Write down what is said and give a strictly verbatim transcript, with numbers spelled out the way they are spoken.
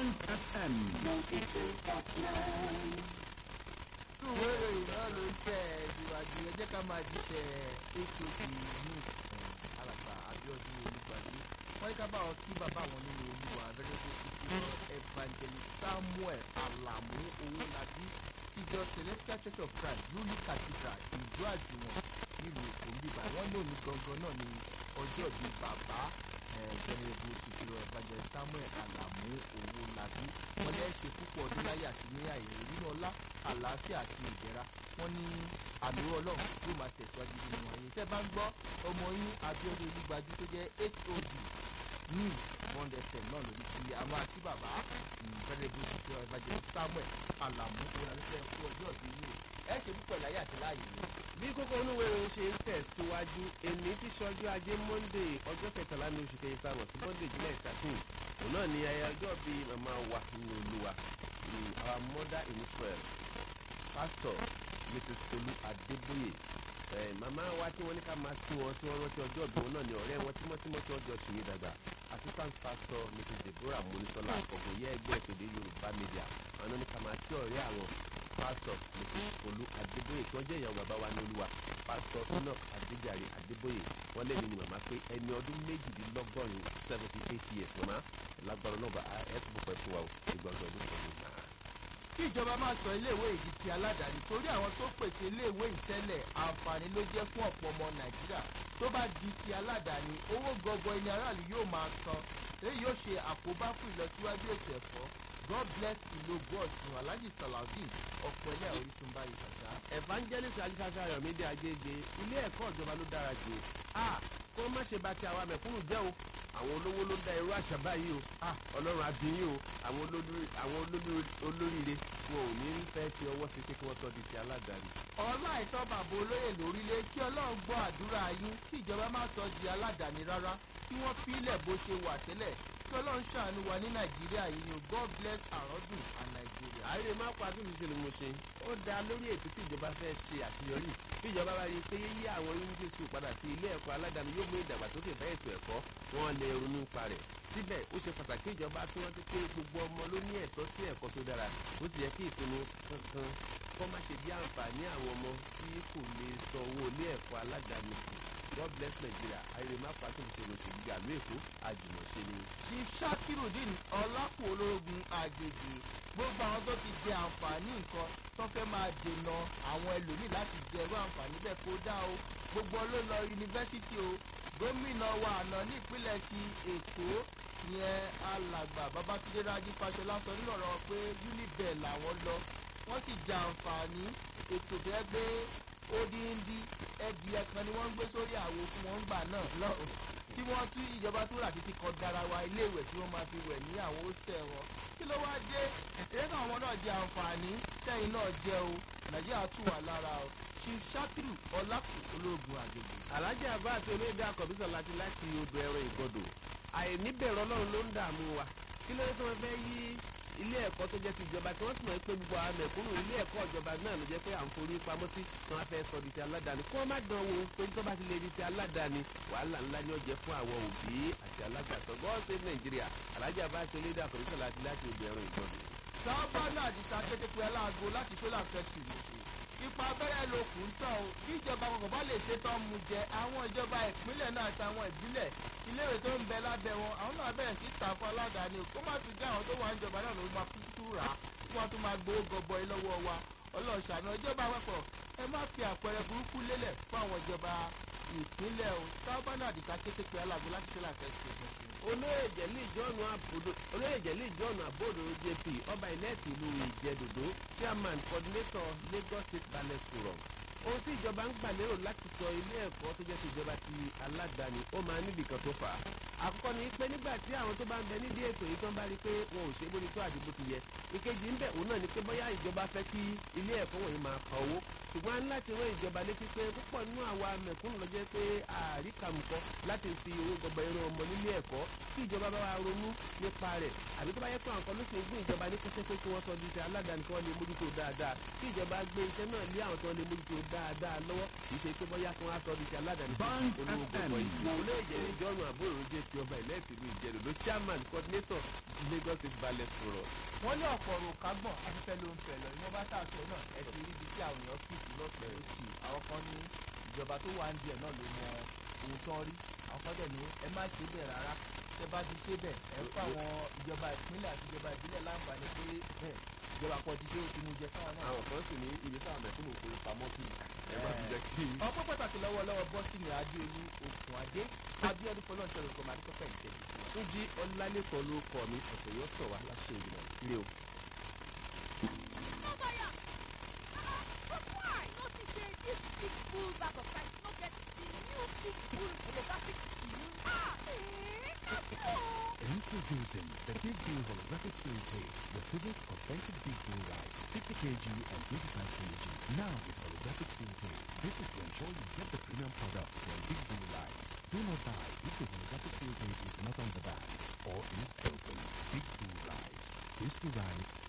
Band F M. Ìwé ìròyìn náà ló ń tẹ̀ síwájú ẹ jẹ́ ká máa jíṣẹ́ ètò ìlú alàgbà Abíọ́dún Olúgbàdé wọ́n ní ká bá wọn kí bàbá wọn nínú Olúwa abẹ́rẹ́dẹ́ ìṣúná Evangelist Samuel Alamu Owólabí ìjọ Celestial Church of Christ lulu Cathedral ìjọ àjùwọ̀n nílùú Èkó ń bíbá wọ́n ní òní gangan náà ní ọjọ́ bíi bàbá jẹnẹrẹbù ìṣúná Evangelist Samuel Alamu Owólabí wọ́n lẹ́ ṣe púpọ̀ ọdún láyé àti ní àyè nínú ọlá àlàáfíà àti ìdẹ̀ra wọ́n ní àmì Ọlọ́run yóò máa tẹ̀síwájú nínú ayé tẹ́ bá ń gbọ́ ọmọ yín Abíọ́dún Olúgbàdé tó jẹ́ H O D ní one F M náà lórí ti àwọn àti bàbá jẹnẹrẹbù ìṣúná Evangelist Samuel Alamu Owólabí fẹ́ fún ọjọ́ ìbí yìí ẹ ṣe púpọ̀ láyé àti láàyè ni. bí kókó onúwé ìròyìn ṣe ń tẹ̀síwájú èmi ti ṣọjọ́ ajé Monday ọjọ́ kẹtàlá ní oṣù kẹyìn sáwọn sí Monday July thirteen òun náà ni ayẹyẹ ọjọ́ bíi màmá wa nínú Olúwa our mother in Israel pastor Missus Tolu Adébóyè màmá wa tí wọ́n ní ká máa tún wọn tí wọ́n rántí ọjọ́ ìbí wọn náà ni ọ̀rẹ́ wọn tímọ́tímọ́ tí wọ́n jọ ṣì ní dàgbà assistant pastor Missus Deborah Monisola ọ̀gbọ̀nyẹ ẹgbẹ́ ìpèdè Yorùbá media àwọn ní ká máa tí ọ̀rẹ́ àwọn pastor Missus Tolu Adébóyè tí wọ́n jẹ́ ìyàwó bàbá wa ní Olúwa pastor Enoch Adéjàre Adébóyè wọ́n lé mi ní màmá pé ẹni ọdún méjìdínlọ́gọ́rin seventy eight years màmá lágbára náà bá ẹ ti bùkọ́ ẹ fún wa o ìgbàgbọ́ ọdún kan ní ìgbà. kí ìjọba máa sọ iléèwé yìí ti aládàáni torí àwọn tó pèsè iléèwé ìtẹ́lẹ̀ àǹfààní ló jẹ́ fún ọ̀pọ̀ ọmọ Nàìjíríà tó bá di ti aládàáni owó gọbọi ni aráàlú yóò máa san èyí yóò ṣe àkóbá fún ìlọsíwájú ètò ẹ̀kọ́ God bless ìlógún ọ̀sùn Alhaji Salaudeen ọ̀pẹ̀lẹ̀ Orísun báyìí kàṣá. Evangelist Alisasa Ayọ̀mídé Agége ilé ẹ̀kọ́ ìjọba ló dára jù a kó má ṣe bá ti àwa mẹ̀kúnnù jẹ́ o àwọn olówó ló dá irú àṣà báyìí o Ọlọ́run àbíyín o àwọn olóríire wọn ò ní fẹ́ fi ọwọ́ sí pé kí wọ́n tọ́ di ti aládàáni. ọlá ìtọ́ bàbá olóyè lórílẹ̀ kí Ọlọ́run gbọ́ àdúrà yín kí ìjọba má sọ di aládàáni rárá kí wọ́n fílẹ̀ bó ṣe wà tẹ́lẹ̀ kí Ọlọ́run ṣàánú wa ní Nàìjíríà yìí ni God bless àrọ́dùn and Nàìjíríà. àìrè má pa àtúntò ṣe ni mo ṣe ó dá lórí ètò tí ìjọba fẹ́ ṣe àṣeyọrí bí ìjọba bá rí i pé yíyí àwọn yunifásitì sùn padà sí ilé ẹ̀kọ́ aládàáni yóò mú ìdàgbàsókè bá ètò ẹ̀kọ́ wọn lè ronú nípa rẹ̀ síbẹ̀ ó ṣe pàtàkì ìjọba tí wọ́n ti pé gbogbo ọmọ ló ní ẹ̀tọ́ sí ẹ̀kọ́ tó dára ó sì yẹ kí ìpinnu kankan kọ́ má ṣe bí àǹfààní àwọn ọmọ tí kò lè san owó ilé ẹ̀kọ́ aládàáni kù. God bless Nigeria àìrè má pa tó ń ṣe lòṣèlú ìyàlú Èkó àjùmọ̀ṣe ni. ṣí Ṣakirudeen Ọlápò ológun Àgègè gbogbo àwọn tó ti jẹ àǹfààní nǹkan tó fẹ́ máa dènà àwọn ẹlòmíì láti jẹ irú àǹfààní bẹ́ẹ̀ kó dá o gbogbo ló lọ yunifásitì o gómìnà wa àná ní ìpínlẹ̀ ti Èkó yẹn alàgbà Babátúndé Rájí Fáṣọlá sọ nínú ọ̀rọ̀ pé unibel làwọn lọ wọ́n sì jẹ àǹfààní ètò bẹ́ẹ̀ gbé odindi ẹdìyẹ kan ni wọ́n ń gbé sórí àwo fún wọn gbà náà lọ́rùn tí wọ́n tún ìjọba tó rà títí kan garawa iléèwé tí wọ́n máa fi wẹ̀ ní àwọn hostel wọn kí ló wá dé èyí kan àwọn náà jẹ àǹfààní sẹ́yìn náà jẹ́ o Nàìjíríà tù wá lára o ṣí Ṣakiru Ọlápò ológun Àgègè. Alhaji Abbas olóyèdè àkọ́bísọ̀ láti láti odò ẹ̀rọ ìgbọ́dọ̀ àìníbẹ̀rù Ọlọ́run ló ń dààmú wa kí ló dé tí wọ́n fẹ́ yí ilé ẹ̀kọ́ tó jẹ́ ti ìjọba tí wọ́n sì mọ̀ pé gbogbo àwọn mẹ̀kúnnù ilé ẹ̀kọ́ ìjọba náà ló jẹ́ pé à ń forí pamọ́ sí wọn á fẹ́ sọ di ti aládàáni kó má dán wo torí tó bá ti lè di ti aládàáni wàhálà ńlá ni ó jẹ́ fún àwọn òbí àti alágbàtọ́ God save Nigeria Alhaji Abbas olóyèdè àkọ́bísọ̀ láti láti odò ẹ̀rọ ìgbọ́dọ̀. sábàánù àdìsá kétépe aláàgó láti sólà fẹ́tì ipa abẹ́rẹ́ ló kù ń tán o bí ìjọba kọ̀ọ̀kan bá lè ṣe tán mu jẹ àwọn ìjọba ìpínlẹ̀ náà àtàwọn ìbílẹ̀ iléèwé tó ń bẹ lábẹ́ wọn àwọn náà bẹ̀rẹ̀ sí ta fún aládàáni kó má fi gé àwọn tó wà ń jọba náà ló máa kúkú rà á kí wọ́n tún máa gbowó gọbọi lọ́wọ́ wa ọlọ́ọ̀ṣàná ìjọba àpapọ̀ ẹ má fi àpẹẹrẹ burúkú lélẹ̀ fún àwọn ìjọba ìpínlẹ̀ o sábàánù àdìsá kétépe aláàgó láti sólà fẹ́tì olóyè jẹ̀lí ìjọ́nù àbòdò jp ọba ìlẹ́ẹ̀tì ìlú ìjẹ̀dòdó chairman coordinator Lagos State Ballet Forum ohun tí ìjọba ń gbà lérò láti sọ ilé ẹ̀kọ́ tó jẹ́ ti ìjọba ti aládàáni ó máa níbì kan tó fà á àkọ́kọ́ ni pé nígbà tí àwọn tó bá ń bẹ nídìí ètò yìí tó ń bá rí pé wọn ò ṣe bó ni tó àti bó ti yẹ ìkejì ń bẹ òun náà ni pé bóyá ìjọba fẹ́ kí ilé ẹ̀kọ́ wọ̀nyí máa pa owó ṣùgbọ́n láti rán ìjọba létí pé púpọ̀ nínú àwa mẹ̀kúnnù ló jẹ́ pé àríkàmùkọ́ láti fi owó gọbọ irun ọmọ nílé ẹ̀kọ́ kí ìjọba bá wa ronú nípa rẹ̀ àbí tó bá yẹ pé àwọn kan ló sì ń gún ìjọba ní kẹ́sẹ́ pé kí wọ́n sọ di ti aládàáni kí wọ́n lè mójútó dáadáa kí ìjọba gbé iṣẹ́ náà lé àwọn tó lè mójútó dáadáa lọ́wọ́ kì í ṣe pé bóyá kí wọ́n á sọ di ti aládàáni olówó gọbọ yìí olóyè jẹ́ ìjọ́rùn àbúrò jẹ́ ti ọba ìlẹ́ẹ̀tì ìlú Ìjẹ̀dòdó chairman coordinator G Lagos State Ballet Forum. wọ́n ní ọ̀pọ̀ ọ̀rọ̀ kágbọ̀n afẹ́fẹ́ ló ń fẹ́ lọ ìwọ́n bá tàṣọ náà ẹ ti rí ibi tí àwọn èèyàn fìtì lọ́sọ̀ọ́ lọ́sì àwọn kan ní ìjọba tó wà ń díẹ̀ náà ló mọ ohun tán rí àwọn kan dẹ̀ ní ẹ má ṣe bẹ́ẹ̀ rárá tẹ bá ti ṣe bẹ́ẹ̀ ẹ fún àwọn ìjọba ìpínlẹ̀ àti ìjọba ìbílẹ̀ láǹfààní pé ìjọba kan ti ṣe ó ti mú jẹ káwọn náà. àwọn kan sì ní ibi táwọn mẹ̀kúnnù kò pamọ́ sí ẹ má ti jẹ́ kí. ọpọ́ pàtàkì lọ́wọ́lọ́wọ́ bọ́sìnì adéolú okùn adé abíọ́dún fọlọ́ọ̀ṣẹ́ rẹ̀ kọ́ máa dúpẹ́ pẹ̀lú ìjẹ́bi. Túnjí Ọlálékan ló kọ mi ọ̀sẹ̀ yóò sọ̀ wá láṣẹ ìgbìmọ̀ ilé o. But why? Notice say this big bull bag of rice no get the new big bull holographic seal. Ah, eh, not sure. Introducing the Big Bull Holographic Seal Cake, your favorite authentic Big Bull rice, fifty kilograms and twenty-five kilograms. Now with Holographic Seal Cake, this is to ensure you get the premium product from Big Bull rice. Do not buy if the Holographic Seal Cake is not on the bag or is broken. Big Bull rice. Tasty rice